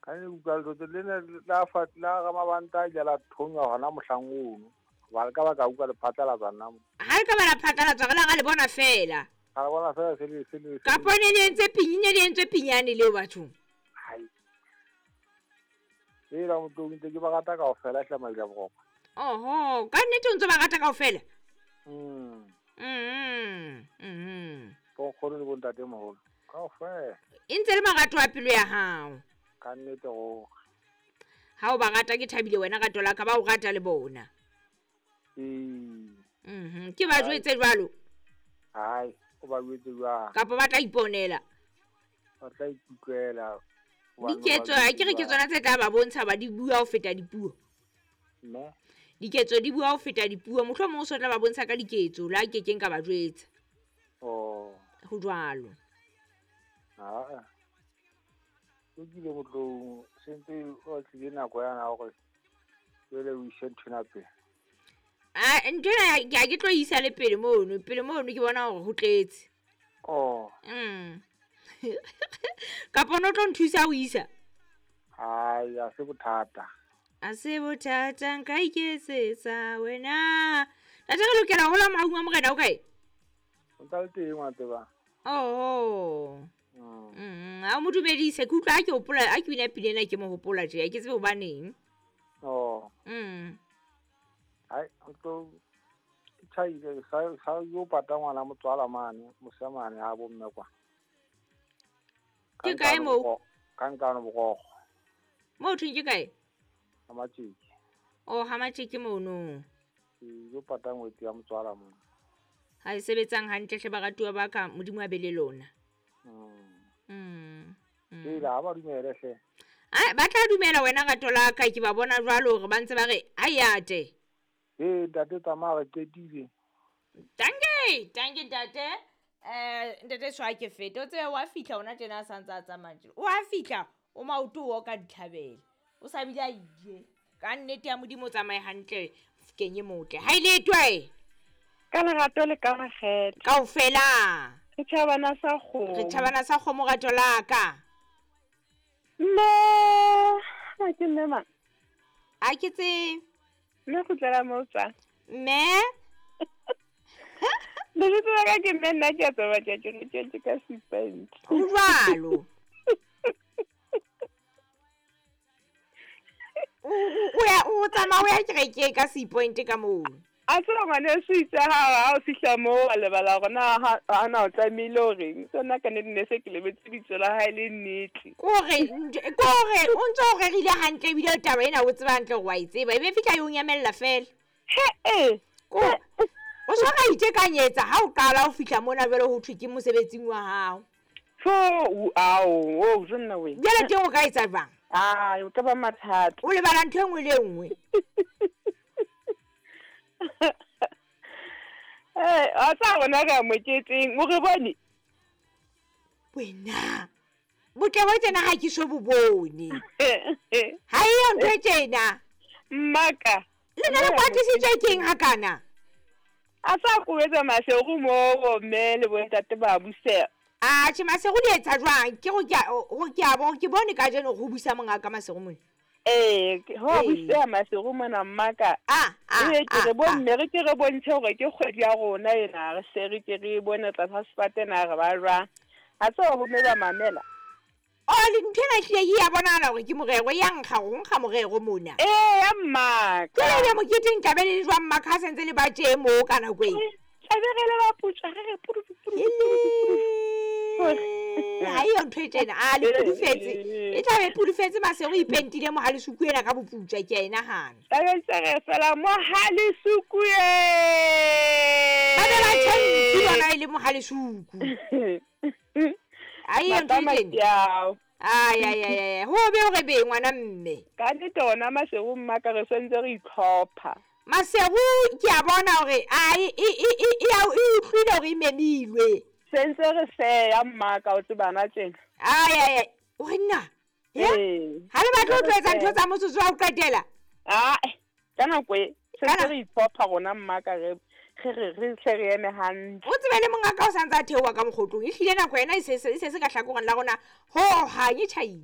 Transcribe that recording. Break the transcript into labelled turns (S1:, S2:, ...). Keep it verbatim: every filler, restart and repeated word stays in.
S1: ka ne utlwa lotse le ne la fa la ga mabanta ja la thonya hona mohlangono ba ka ba ka utlwa le phatlalatsa nna
S2: ha ka ba la phatlalatsa ga la ga le bona fela
S1: ga bona fela se le se le
S2: ka pone le ntse pinyine le ntse pinyane le batho
S1: hai e la motho ntse ke ba gata ka o fela hla maila bogoko
S2: oho ka nnete o ntse ba gata ka o fela
S1: mm
S2: mm mm
S1: po khone le bontate moholo ka o fela
S2: e ntse le magato a pelo ya hao
S1: ka nnete go
S2: ha o ba gata ke thabile wena gato la ka ba o gata le bona
S1: ee
S2: mhm ke ba jwetse jwalo
S1: hai o ba jwetse jwa
S2: ka pa ba tla iponela
S1: ba tla ikutlwela
S2: diketso a ke re ke tsona tse tla ba bontsha ba di bua o feta dipuo
S1: ne
S2: diketso di bua o feta dipuo motlho mo o so tla ba bontsha ka diketso la ke keng ka ba jwetsa
S1: oh
S2: go jwalo
S1: ah o dile motlo sente o tsile na go yana go le o ishentuna pe
S2: ah ntona ya ke tlo isa le pele mono pele mono ke bona gore go tletse
S1: oh
S2: mm ka pono tlo nthusa go isa
S1: ai a se bothata
S2: a se bothata nka iketsetsa wena la tla lo kera hola maunga mo gena o kae
S1: o tla te ngwa te ba
S2: oh mm a mo dumedise ke utlwa ke hopola a ke bina pilena ke mo hopola je ke tsebe ho baneng
S1: oh
S2: mm
S1: ai o to tsaile sa sa yo pata ngwana mo tswala mane mo samane ha bo mme kwa
S2: ke kae mo
S1: ka nkana bogo
S2: mo thwe ke kae
S1: amatiki
S2: oh ha matiki mo no
S1: yo pata ngweti ya motswala mo
S2: ha e sebetsang hantle hle ba gatuwa ba ka modimo a bele lona
S1: mm e la ba dumela hle
S2: a ba tla dumela wena ga tola ka ke ba bona jwalo gore ba ntse ba re a yate
S1: e date tsamaya ke tile
S2: dange dange date eh ndete swa ke fete o tse wa fitla ona tena sa ntse a tsamaya o a fitla o mauto o ka ditlhabela o sa bila ije ka nnete ya modimo tsamaye hantle kenye motle ha ile twae
S3: ka lerato le ka magete
S2: ka o fela
S3: ke thabana sa go
S2: re thabana sa go mo gato la ka
S3: no a ke nne ma
S2: a ke tse
S3: nna go tla mo tsa
S2: me
S3: le le tsa ka ke nne nna ke tsa ba tja ke ke ka sipent
S2: o jwalo o ya o tsama o ya ke ke ka si point ka mo
S3: a tsela ngwana se itse ha o fihla mo a lebala gona ha na o tsamile o reng tsona ka ne ne se ke lebetse ditsela ha ile nnete
S2: kore kore o ntse o rerile hantle bile taba ena o tseba hantle go wa itseba e be fitla yo nyamella fela
S3: he eh
S2: ko o so ga itekanyetsa ha o qala o fihla mona bele ho thwe ke mosebetsing wa hao
S3: so ao o zonna we
S2: jela teng o ka etsa bang
S3: ah o ka ba mathata
S2: o le bala ntho engwe le engwe
S3: eh a tsa bona ga moketeng o re bone
S2: wena botle bo tsena ha ke so bo bone ha e yo ntwe tsena
S3: mmaka
S2: le na le kwatisitse keng hakana
S3: a sa go etsa masego mo go me le bontate ba busela
S2: a tse masego di etsa jwang ke go go ke a bo ke bone ka jeno go busa monga ka masego mone
S3: eh ho busela masego mona mmaka
S2: ah ah
S3: e ke re bonne re ke re bontshe gore ke kgwedi ya rona ena re se re ke re bone tsa passport na re ba jwa a tsa go me ba mamela
S2: o le nthena hle ya bonala gore ke morego ya nkga go nkga morego mona
S3: eh ya mmaka
S2: ke le mo keteng tlabele le jwa mmaka ha sentse le ba temo kana kwe
S3: tsabegele ba putsa re re puru puru
S2: ha yo ntwetena a le pudufetse e tla be pudufetse masego ipentile mo ha le sukuela ka boputswa ke ena hana
S3: a be tsere fela mo ha le sukuye
S2: ba be ba tshentse bona ile mo ha le suku ai yo ntwetena ay ay ay ho be o re be ngwana mme
S3: ka di tona masego mmaka re sentse re itlhopha
S2: masego ke a bona gore ai e e e ya e utlwile gore e memilwe
S3: sentse re se ya mmaka o tsebana tsena
S2: ai ai wena eh ha le batho o tsetsa ntho tsa motsotso wa o qetela
S3: ah kana kwe sentse re itlhopha gona mmaka re re re se re eme hantle
S2: o tsebe le mongaka o santsa theowa ka mogotlong e hlile nako yena e se se ka hlakoreng la gona ho ha ye chai